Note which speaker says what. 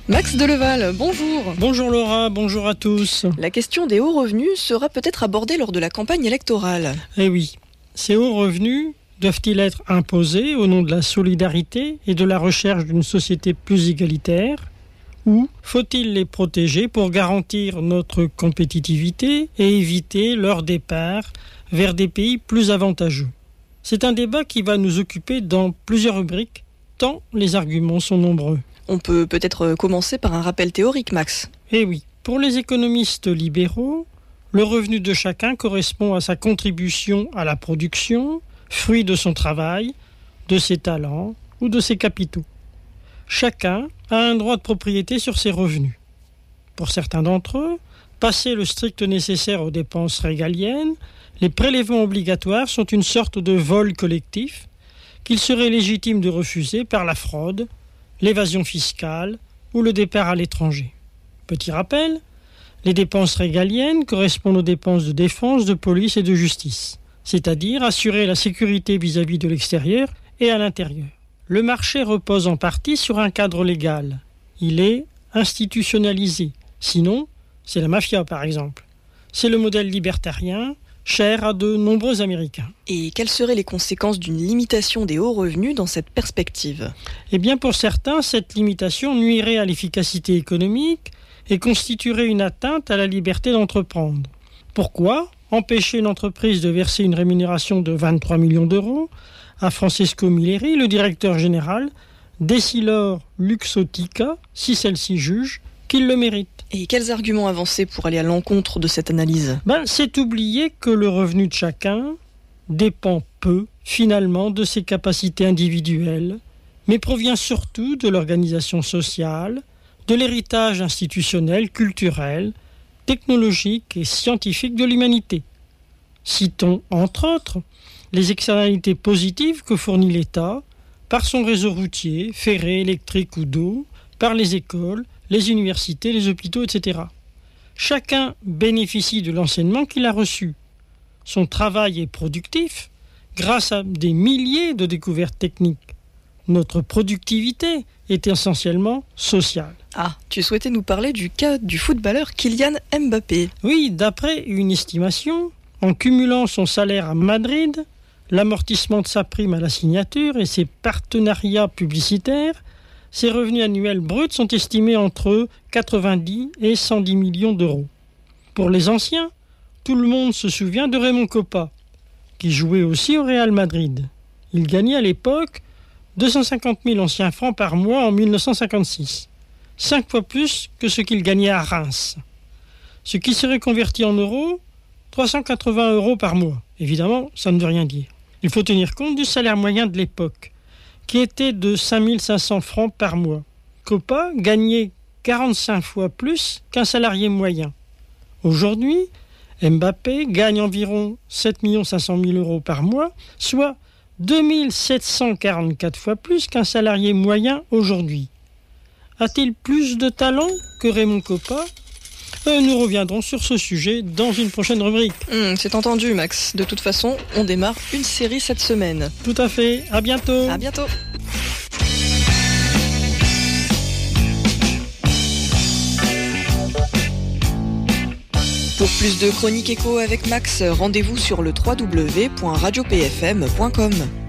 Speaker 1: Max Deleval, bonjour.
Speaker 2: Bonjour Laura, bonjour à tous.
Speaker 1: La question des hauts revenus sera peut-être abordée lors de la campagne électorale.
Speaker 2: Eh oui, ces hauts revenus doivent-ils être imposés au nom de la solidarité et de la recherche d'une société plus égalitaire ? Ou faut-il les protéger pour garantir notre compétitivité et éviter leur départ vers des pays plus avantageux ? C'est un débat qui va nous occuper dans plusieurs rubriques, tant les arguments sont nombreux.
Speaker 1: On peut peut-être commencer par un rappel théorique, Max.
Speaker 2: Eh oui, pour les économistes libéraux, le revenu de chacun correspond à sa contribution à la production, fruit de son travail, de ses talents ou de ses capitaux. Chacun a un droit de propriété sur ses revenus. Pour certains d'entre eux, passé le strict nécessaire aux dépenses régaliennes, les prélèvements obligatoires sont une sorte de vol collectif qu'il serait légitime de refuser par la fraude, l'évasion fiscale ou le départ à l'étranger. Petit rappel, les dépenses régaliennes correspondent aux dépenses de défense, de police et de justice, c'est-à-dire assurer la sécurité vis-à-vis de l'extérieur et à l'intérieur. Le marché repose en partie sur un cadre légal. Il est institutionnalisé. Sinon, c'est la mafia par exemple. C'est le modèle libertarien, cher à de nombreux Américains.
Speaker 1: Et quelles seraient les conséquences d'une limitation des hauts revenus dans cette perspective ?
Speaker 2: Eh bien, pour certains, cette limitation nuirait à l'efficacité économique et constituerait une atteinte à la liberté d'entreprendre. Pourquoi empêcher une entreprise de verser une rémunération de 23 millions d'euros à Francesco Milleri, le directeur général d'Essilor Luxottica, si celle-ci juge qu'il le mérite?
Speaker 1: Et quels arguments avancer pour aller à l'encontre de cette analyse ?
Speaker 2: C'est oublier que le revenu de chacun dépend peu, finalement, de ses capacités individuelles, mais provient surtout de l'organisation sociale, de l'héritage institutionnel, culturel, technologique et scientifique de l'humanité. Citons, entre autres, les externalités positives que fournit l'État par son réseau routier, ferré, électrique ou d'eau, par les écoles, les universités, les hôpitaux, etc. Chacun bénéficie de l'enseignement qu'il a reçu. Son travail est productif grâce à des milliers de découvertes techniques. Notre productivité est essentiellement sociale.
Speaker 1: Ah, tu souhaitais nous parler du cas du footballeur Kylian Mbappé.
Speaker 2: Oui, d'après une estimation, en cumulant son salaire à Madrid, l'amortissement de sa prime à la signature et ses partenariats publicitaires, ses revenus annuels bruts sont estimés entre 90 et 110 millions d'euros. Pour les anciens, tout le monde se souvient de Raymond Kopa, qui jouait aussi au Real Madrid. Il gagnait à l'époque 250 000 anciens francs par mois en 1956, 5 fois plus que ce qu'il gagnait à Reims. Ce qui serait converti en euros, 380 € par mois. Évidemment, ça ne veut rien dire. Il faut tenir compte du salaire moyen de l'époque, qui était de 5 500 francs par mois. Kopa gagnait 45 fois plus qu'un salarié moyen. Aujourd'hui, Mbappé gagne environ 7 500 000 € par mois, soit 2 744 fois plus qu'un salarié moyen aujourd'hui. A-t-il plus de talent que Raymond Kopa ? Nous reviendrons sur ce sujet dans une prochaine rubrique.
Speaker 1: C'est entendu, Max. De toute façon, on démarre une série cette semaine.
Speaker 2: Tout à fait. À bientôt.
Speaker 1: À bientôt. Pour plus de chroniques écho avec Max, rendez-vous sur le www.radiopfm.com.